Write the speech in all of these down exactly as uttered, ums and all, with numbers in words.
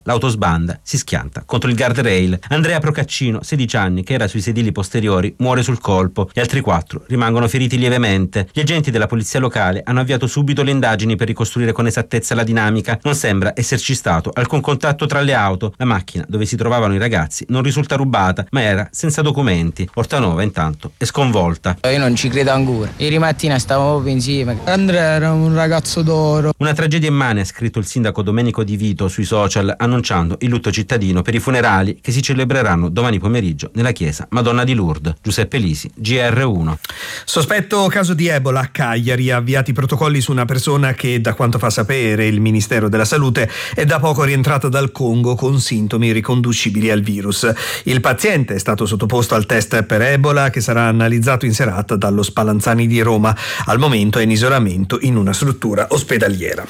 L'autosbanda si schianta contro il guardrail. Andrea Procaccino, sedici anni, che era sui sedili posteriori, muore sul colpo. Gli altri quattro rimangono feriti lievemente. Gli agenti della polizia locale hanno avviato subito le indagini per ricostruire con esattezza la dinamica. Non sembra esserci stato alcun contatto tra le auto. La macchina dove si trovavano i ragazzi non risulta rubata, ma era senza documenti. Ortanova intanto è sconvolta. Io non ci credo ancora. Ieri mattina stavamo proprio insieme. Andrea era un ragazzo d'oro. Una tragedia immane, ha scritto il sindaco Domenico Di Vito sui social, annunciando il lutto cittadino per i funerali che si celebreranno domani pomeriggio nella chiesa Madonna di Lourdes. Giuseppe Lisi, G R uno. Sospetto caso di Ebola a Cagliari, avviati protocolli su una persona che, da quanto fa sapere il Ministero della Salute, è da poco rientrata dal Congo con sintomi riconducibili al virus. Il paziente è stato sottoposto al test per Ebola che sarà analizzato in serata dallo Spallanzani di Roma. Al momento è in isolamento in una struttura ospedaliera.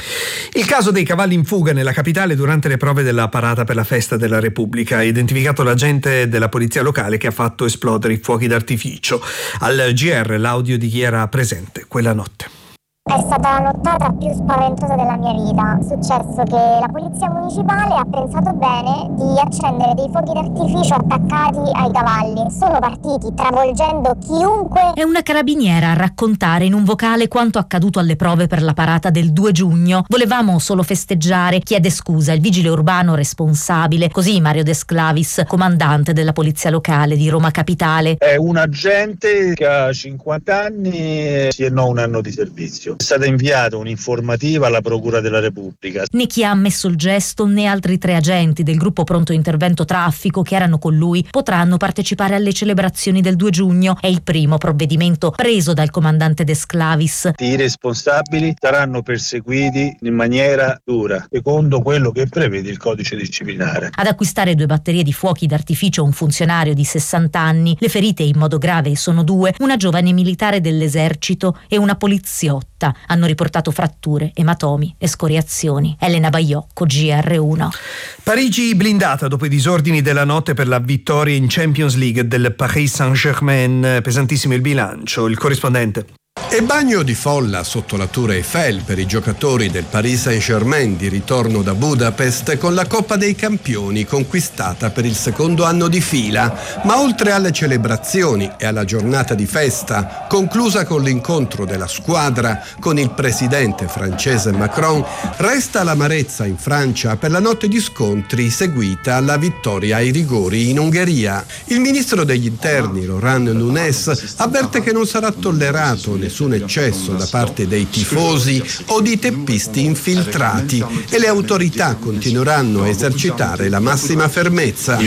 Il caso dei cavalli in fuga nella capitale durante le prove della parata per la festa della Repubblica ha identificato l'agente della polizia locale che ha fatto esplodere i fuochi d'artificio. Al G R l'audio di chi era presente quella notte. È stata la nottata più spaventosa della mia vita. È successo che la polizia municipale ha pensato bene di accendere dei fuochi d'artificio attaccati ai cavalli. Sono partiti travolgendo chiunque. È una carabiniera a raccontare in un vocale quanto accaduto alle prove per la parata del due giugno. Volevamo solo festeggiare, chiede scusa il vigile urbano responsabile, così Mario De Sclavis, comandante della polizia locale di Roma Capitale. È un agente che ha cinquanta anni e sì e no un anno di servizio. È stata inviata un'informativa alla Procura della Repubblica. Né chi ha ammesso il gesto né altri tre agenti del gruppo pronto intervento traffico che erano con lui potranno partecipare alle celebrazioni del due giugno. È il primo provvedimento preso dal comandante De Sclavis. I responsabili saranno perseguiti in maniera dura, secondo quello che prevede il codice disciplinare. Ad acquistare due batterie di fuochi d'artificio un funzionario di sessanta anni. Le ferite in modo grave sono due, una giovane militare dell'esercito e una poliziotta. Hanno riportato fratture, ematomi e scoriazioni. Elena Baiocco, G R uno. Parigi blindata dopo i disordini della notte per la vittoria in Champions League del Paris Saint-Germain. Pesantissimo il bilancio. Il corrispondente. E bagno di folla sotto la Tour Eiffel per i giocatori del Paris Saint-Germain di ritorno da Budapest con la Coppa dei Campioni conquistata per il secondo anno di fila. Ma oltre alle celebrazioni e alla giornata di festa, conclusa con l'incontro della squadra con il presidente francese Macron, resta l'amarezza in Francia per la notte di scontri seguita alla vittoria ai rigori in Ungheria. Il ministro degli interni, Laurent Nunez, avverte che non sarà tollerato nessun eccesso da parte dei tifosi o di teppisti infiltrati e le autorità continueranno a esercitare la massima fermezza.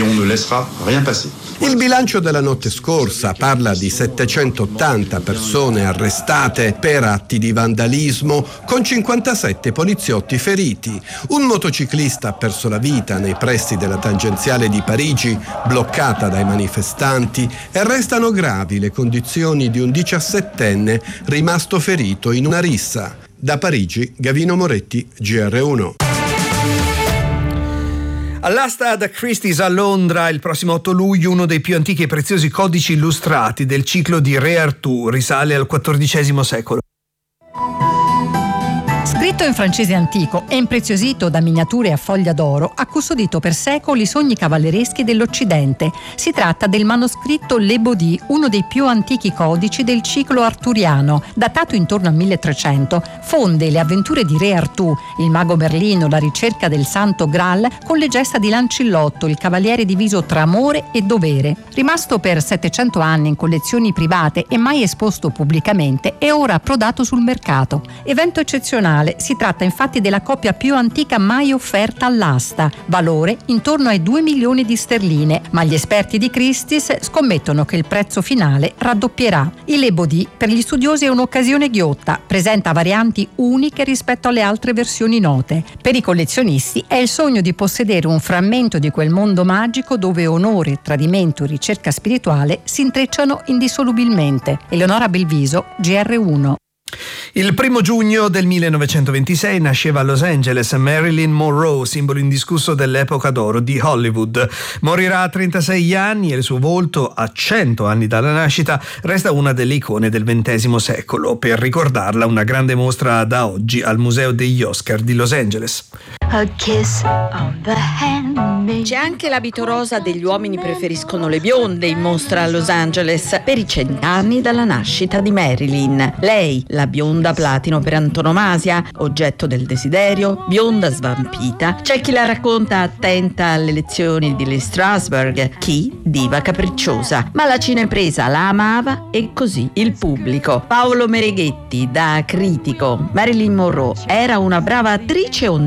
Il bilancio della notte scorsa parla di settecentottanta persone arrestate per atti di vandalismo, con cinquantasette poliziotti feriti. Un motociclista ha perso la vita nei pressi della tangenziale di Parigi, bloccata dai manifestanti, e restano gravi le condizioni di un diciassettenne rimasto ferito in una rissa. Da Parigi, Gavino Moretti, G R uno. All'asta da Christie's a Londra il prossimo otto luglio uno dei più antichi e preziosi codici illustrati del ciclo di Re Artù, risale al quattordicesimo secolo. Scritto in francese antico e impreziosito da miniature a foglia d'oro, ha custodito per secoli i sogni cavallereschi dell'Occidente. Si tratta del manoscritto Le Bodhi, uno dei più antichi codici del ciclo arturiano. Datato intorno al milletrecento, fonde le avventure di Re Artù, il mago Merlino, la ricerca del Santo Graal, con le gesta di Lancillotto, il cavaliere diviso tra amore e dovere. Rimasto per settecento anni in collezioni private e mai esposto pubblicamente, è ora approdato sul mercato. Evento eccezionale. Si tratta infatti della copia più antica mai offerta all'asta, valore intorno ai due milioni di sterline, ma gli esperti di Christie's scommettono che il prezzo finale raddoppierà. Il Le Bodhi per gli studiosi è un'occasione ghiotta, presenta varianti uniche rispetto alle altre versioni note. Per i collezionisti è il sogno di possedere un frammento di quel mondo magico dove onore, tradimento e ricerca spirituale si intrecciano indissolubilmente. Eleonora Belviso, G R uno. Il primo giugno del millenovecentoventisei nasceva a Los Angeles Marilyn Monroe, simbolo indiscusso dell'epoca d'oro di Hollywood. Morirà a trentasei anni e il suo volto, a cento anni dalla nascita, resta una delle icone del ventesimo secolo. Per ricordarla, una grande mostra da oggi al Museo degli Oscar di Los Angeles. a kiss on the hand. C'è anche l'abito rosa degli uomini preferiscono le bionde in mostra a Los Angeles per i cent'anni dalla nascita di Marilyn. Lei, la bionda platino per antonomasia, oggetto del desiderio, bionda svampita. C'è chi la racconta attenta alle lezioni di Lee Strasberg, chi diva capricciosa, ma la cinepresa la amava e così il pubblico. Paolo Mereghetti, da critico: Marilyn Monroe era una brava attrice o